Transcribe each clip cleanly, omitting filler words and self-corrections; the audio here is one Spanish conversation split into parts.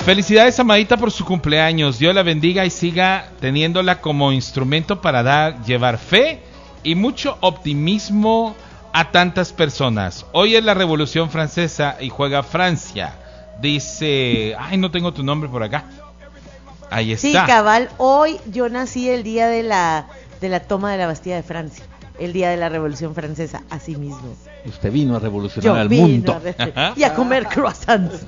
Felicidades a Mayita por su cumpleaños. Dios la bendiga y siga teniéndola como instrumento para llevar fe y mucho optimismo a tantas personas. Hoy es la Revolución Francesa y juega Francia. Dice, no tengo tu nombre por acá. Ahí está. Sí, cabal, hoy yo nací el día de la toma de la Bastilla de Francia, el día de la Revolución Francesa, así mismo. Usted vino a revolucionar al mundo. Y a comer croissants.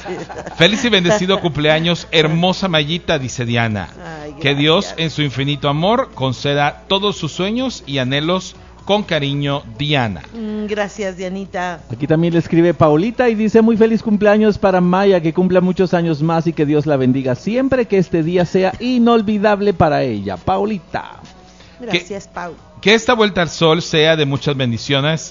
Feliz y bendecido cumpleaños, hermosa Mayita, dice Diana. Ay, que Dios en su infinito amor conceda todos sus sueños y anhelos. Con cariño, Diana. Gracias, Dianita. Aquí también le escribe Paulita y dice: muy feliz cumpleaños para Maya, que cumpla muchos años más y que Dios la bendiga siempre, que este día sea inolvidable para ella. Paulita. Gracias, Pau. Que esta vuelta al sol sea de muchas bendiciones.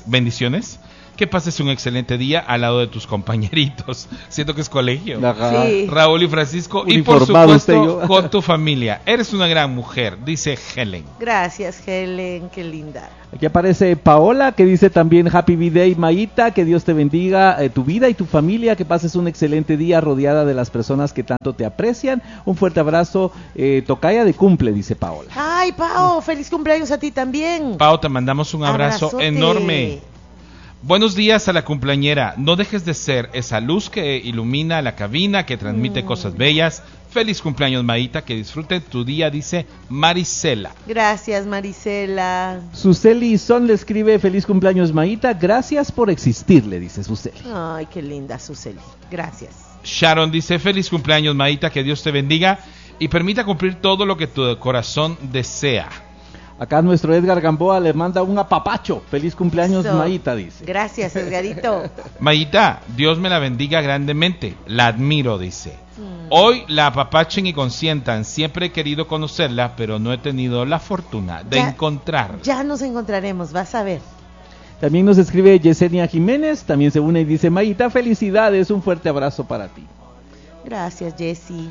Que pases un excelente día al lado de tus compañeritos. Siento que es colegio. Sí. Raúl y Francisco. Y por supuesto con tu familia. Eres una gran mujer, dice Helen. Gracias, Helen, qué linda. Aquí aparece Paola, que dice también Happy Birthday, Mayita, que Dios te bendiga tu vida y tu familia, que pases un excelente día rodeada de las personas que tanto te aprecian. Un fuerte abrazo, tocaya de cumple, dice Paola. Ay, Pao, feliz cumpleaños a ti también. Pao, te mandamos un abrazo Abrazote. enorme. Buenos días a la cumpleañera. No dejes de ser esa luz que ilumina la cabina, que transmite cosas bellas. Feliz cumpleaños, Mayita, que disfruten tu día, dice Marisela. Gracias, Marisela. Suseli Son le escribe: feliz cumpleaños, Mayita, gracias por existir, le dice Suseli. Ay, qué linda, Suseli. Gracias. Sharon dice: feliz cumpleaños, Mayita, que Dios te bendiga y permita cumplir todo lo que tu corazón desea. Acá nuestro Edgar Gamboa le manda un apapacho. Feliz cumpleaños, Mayita, dice. Gracias, Edgarito. Mayita, Dios me la bendiga grandemente. La admiro, dice. Hoy la apapachen y consientan. Siempre he querido conocerla, pero no he tenido la fortuna de encontrarla. Ya nos encontraremos, vas a ver. También nos escribe Yesenia Jiménez. También se une y dice: Mayita, felicidades. Un fuerte abrazo para ti. Gracias, Jessy.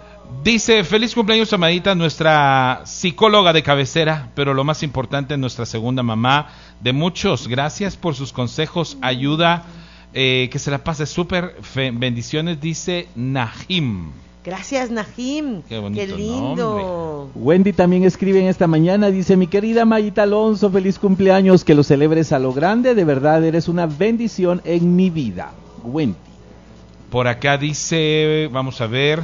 Dice: feliz cumpleaños a Mayita, nuestra psicóloga de cabecera, pero lo más importante, nuestra segunda mamá de muchos. Gracias por sus consejos, ayuda, que se la pase súper. Bendiciones, dice Najim. Gracias, Najim. Qué bonito. Qué lindo. Nombre. Wendy también escribe en esta mañana, dice: mi querida Mayita Alonso, feliz cumpleaños, que lo celebres a lo grande, de verdad eres una bendición en mi vida. Wendy. Por acá dice, vamos a ver.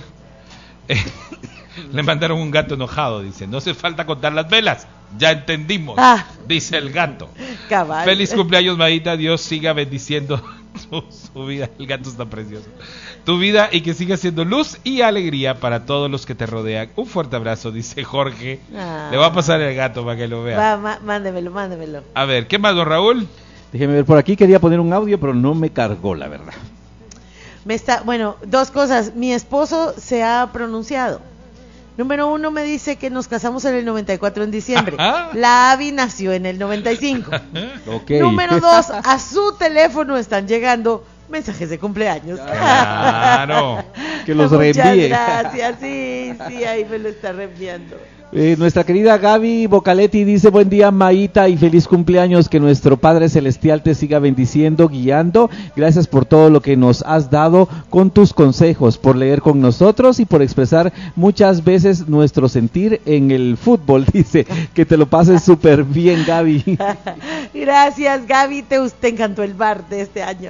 Le mandaron un gato enojado, dice: no hace falta contar las velas, ya entendimos, dice el gato. Cabal. Feliz cumpleaños, Mayita, Dios siga bendiciendo su vida, el gato está precioso, tu vida, y que siga siendo luz y alegría para todos los que te rodean. Un fuerte abrazo, dice Jorge. Le va a pasar el gato para que lo vea. Mándemelo. A ver, ¿qué más, don Raúl? Déjeme ver, por aquí quería poner un audio, pero no me cargó, la verdad. Bueno, dos cosas. Mi esposo se ha pronunciado. Número 1, me dice que nos casamos en el 94 en diciembre. La Avi nació en el 95. Okay. Número 2, a su teléfono están llegando mensajes de cumpleaños. Claro. Que los reenvíe. Muchas gracias, sí, ahí me lo está reenviando. Nuestra querida Gaby Bocaletti dice: buen día, Mayita, y feliz cumpleaños, que nuestro Padre Celestial te siga bendiciendo, guiando. Gracias por todo lo que nos has dado con tus consejos, por leer con nosotros y por expresar muchas veces nuestro sentir en el fútbol. Dice que te lo pases súper bien, Gaby. Gracias, Gaby, te encantó el bar de este año.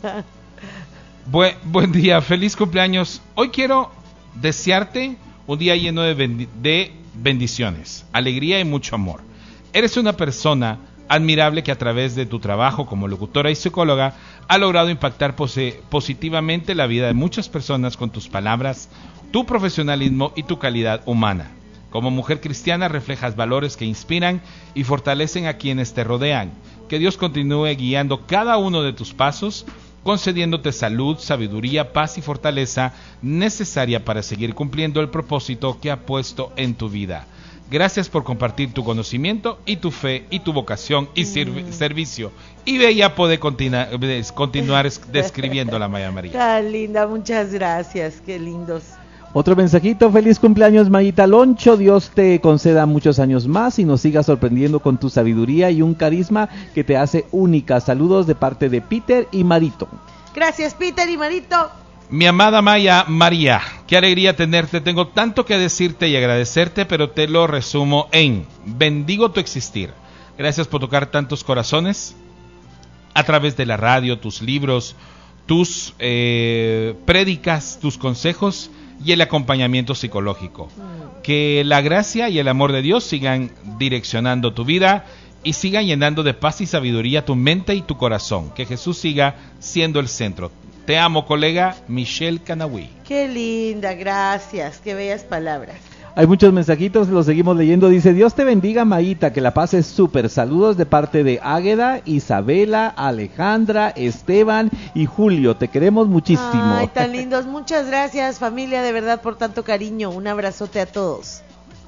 Buen día, feliz cumpleaños. Hoy quiero desearte un día lleno de bendiciones, alegría y mucho amor. Eres una persona admirable que a través de tu trabajo como locutora y psicóloga ha logrado impactar positivamente la vida de muchas personas con tus palabras, tu profesionalismo y tu calidad humana. Como mujer cristiana reflejas valores que inspiran y fortalecen a quienes te rodean. Que Dios continúe guiando cada uno de tus pasos, concediéndote salud, sabiduría, paz y fortaleza necesaria para seguir cumpliendo el propósito que ha puesto en tu vida. Gracias por compartir tu conocimiento y tu fe y tu vocación y servicio. Y ella puede continuar describiendo la Maya María. Tan linda, muchas gracias, qué lindos. Otro mensajito: feliz cumpleaños, Mayita Loncho, Dios te conceda muchos años más y nos siga sorprendiendo con tu sabiduría y un carisma que te hace única. Saludos de parte de Peter y Marito. Gracias, Peter y Marito. Mi amada Maya María, qué alegría tenerte. Tengo tanto que decirte y agradecerte, pero te lo resumo en: bendigo tu existir. Gracias por tocar tantos corazones a través de la radio, tus libros, tus prédicas, tus consejos y el acompañamiento psicológico. Que la gracia y el amor de Dios sigan direccionando tu vida y sigan llenando de paz y sabiduría tu mente y tu corazón. Que Jesús siga siendo el centro. Te amo, colega Michelle Canahui. Qué linda, gracias, qué bellas palabras. Hay muchos mensajitos, los seguimos leyendo. Dice: Dios te bendiga, Maíta, que la pases súper. Saludos de parte de Águeda, Isabela, Alejandra, Esteban y Julio. Te queremos muchísimo. Ay, tan lindos. Muchas gracias, familia, de verdad, por tanto cariño. Un abrazote a todos.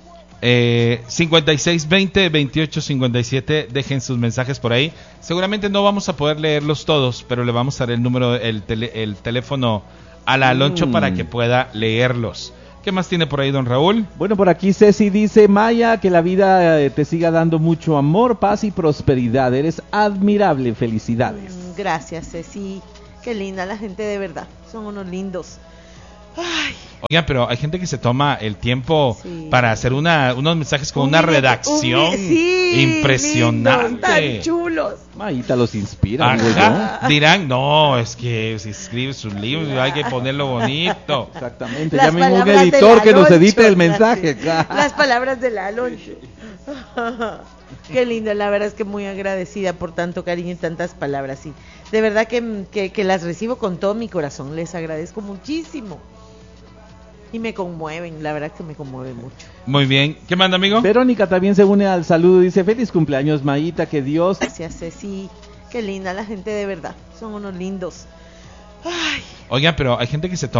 5620-2857, dejen sus mensajes por ahí. Seguramente no vamos a poder leerlos todos, pero le vamos a dar el número, el teléfono a la Aloncho para que pueda leerlos. ¿Qué más tiene por ahí, don Raúl? Bueno, por aquí Ceci dice: Maya, que la vida te siga dando mucho amor, paz y prosperidad. Eres admirable, felicidades. Gracias, Ceci. Qué linda la gente, de verdad. Son unos lindos. Ay. Oiga, pero hay gente que se toma el tiempo para hacer unos mensajes con una redacción impresionante. Lindos, tan chulos. Maíta los inspira. Ajá. Dirán, no, es que si escribe sus libros hay que ponerlo bonito. Exactamente, llame un editor que nos edite el mensaje. Las palabras de la Aloncho. Qué lindo, la verdad es que muy agradecida por tanto cariño y tantas palabras. Y de verdad que las recibo con todo mi corazón, les agradezco muchísimo. Y me conmueven, la verdad que me conmueve mucho. Muy bien, ¿qué manda, amigo? Verónica también se une al saludo, dice: feliz cumpleaños, Maíta, que Dios... Gracias, Ceci, qué linda la gente, de verdad, son unos lindos. Ay. Oiga, pero hay gente que se toma